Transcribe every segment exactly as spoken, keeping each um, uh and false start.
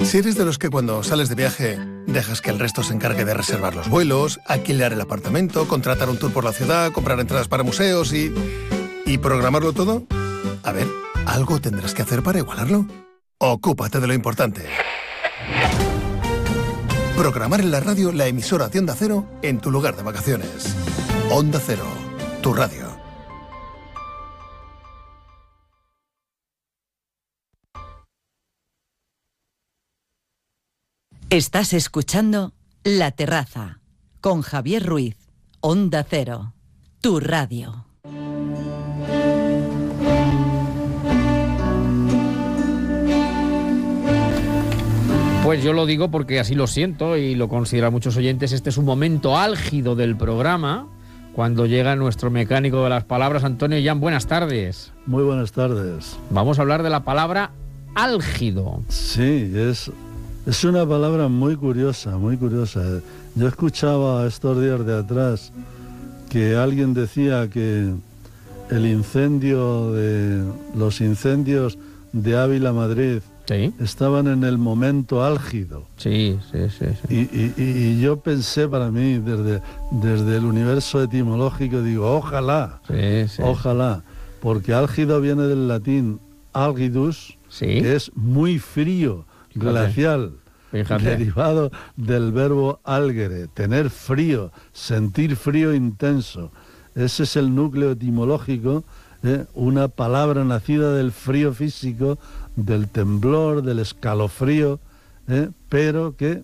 Si eres de los que cuando sales de viaje dejas que el resto se encargue de reservar los vuelos, alquilar el apartamento, contratar un tour por la ciudad, comprar entradas para museos y... ¿y programarlo todo? A ver, algo tendrás que hacer para igualarlo. Ocúpate de lo importante. Programar en la radio la emisora de Onda Cero en tu lugar de vacaciones. Onda Cero, tu radio. Estás escuchando La Terraza con Javier Ruiz, Onda Cero, tu radio. Pues yo lo digo porque así lo siento y lo consideran muchos oyentes. Este es un momento álgido del programa, cuando llega nuestro mecánico de las palabras, Antonio Jan. Buenas tardes. Muy buenas tardes. Vamos a hablar de la palabra álgido. Sí, es, es una palabra muy curiosa, muy curiosa. Yo escuchaba estos días de atrás que alguien decía que el incendio de los incendios de Ávila, Madrid, sí, estaban en el momento álgido. Sí, sí, sí. sí. Y, y, y yo pensé para mí, desde, desde el universo etimológico, digo, ojalá, sí, sí. ojalá, porque álgido viene del latín algidus, sí, que es muy frío, fíjate, glacial, fíjate. derivado del verbo algere, tener frío, sentir frío intenso. Ese es el núcleo etimológico, ¿eh? Una palabra nacida del frío físico, del temblor, del escalofrío, ¿eh? Pero que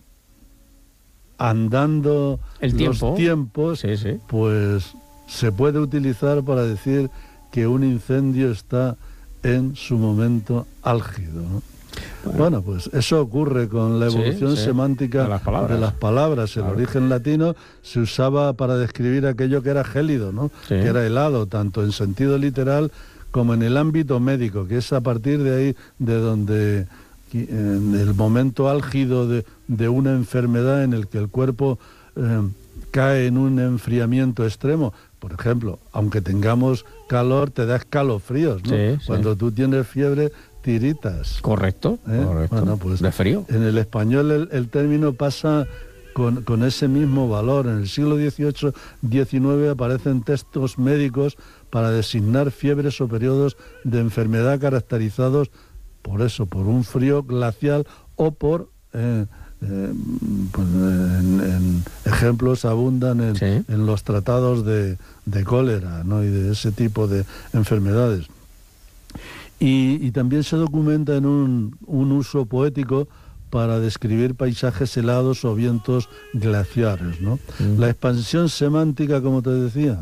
andando el tiempo, los tiempos, sí, sí, pues se puede utilizar para decir que un incendio está en su momento álgido, ¿no? Bueno, bueno, pues eso ocurre con la evolución, sí, sí, semántica de las palabras. De las palabras. El claro. origen latino se usaba para describir aquello que era gélido, ¿no? Sí. Que era helado, tanto en sentido literal como en el ámbito médico, que es a partir de ahí de donde, en el momento álgido de, de una enfermedad en el que el cuerpo eh, cae en un enfriamiento extremo. Por ejemplo, aunque tengamos calor, te da escalofríos, ¿no? Sí, Cuando sí. tú tienes fiebre, tiritas. Correcto, ¿Eh? correcto. Bueno, pues, de frío. En el español el, el término pasa con, con ese mismo valor. En el siglo dieciocho diecinueve aparecen textos médicos para designar fiebres o periodos de enfermedad caracterizados por eso, por un frío glacial o por... Eh, eh, pues en, en ejemplos abundan en, sí. en los tratados de, de cólera, ¿no? Y de ese tipo de enfermedades. Y, y también se documenta en un, un uso poético para describir paisajes helados o vientos glaciares, ¿no? Mm. La expansión semántica, como te decía,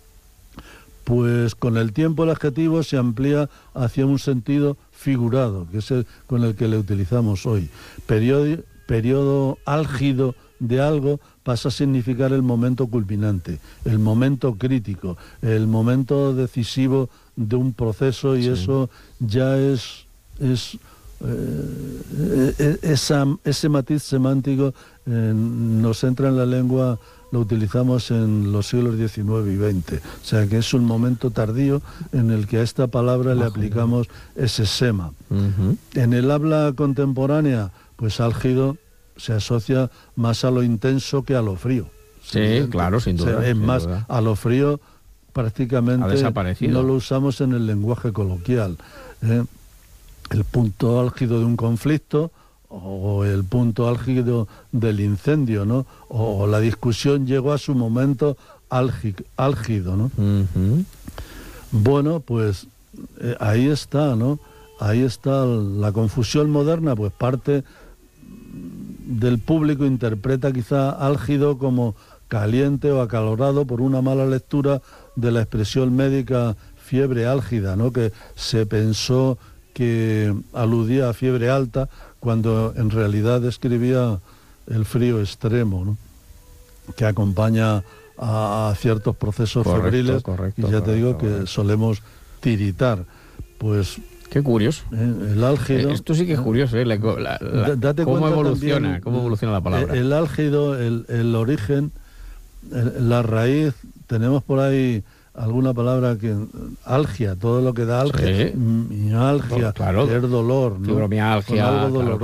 pues con el tiempo el adjetivo se amplía hacia un sentido figurado, que es el con el que le utilizamos hoy. Periodo, periodo álgido de algo pasa a significar el momento culminante, el momento crítico, el momento decisivo de un proceso, y sí. eso ya es, es eh, esa, ese matiz semántico eh, nos entra en la lengua, lo utilizamos en los siglos diecinueve y veinte, o sea que es un momento tardío en el que a esta palabra le aplicamos ese sema. Uh-huh. En el habla contemporánea, pues álgido se asocia más a lo intenso que a lo frío. Sí, ¿sí? Claro, sin duda. O sea, es sin más, duda. A lo frío prácticamente no lo usamos en el lenguaje coloquial. ¿eh? El punto álgido de un conflicto o el punto álgido del incendio, ¿no? O, o la discusión llegó a su momento álgido, álgido, ¿no? Uh-huh. Bueno, pues eh, ahí está, ¿no? Ahí está la confusión moderna, pues parte del público interpreta quizá álgido como caliente o acalorado por una mala lectura de la expresión médica fiebre álgida, ¿no? Que se pensó que aludía a fiebre alta cuando en realidad describía el frío extremo, ¿no? Que acompaña a, a ciertos procesos correcto, febriles correcto, y ya correcto, te digo correcto. Que solemos tiritar. Pues qué curioso. Eh, el álgido. Eh, esto sí que es curioso, ¿eh? La, la, la, date cómo evoluciona, también, cómo evoluciona la palabra. El, el álgido, el, el origen, el, la raíz, tenemos por ahí alguna palabra que algia, todo lo que da algia, sí. mialgia, claro. que es dolor, ¿no? Fibromialgia, algo doloroso.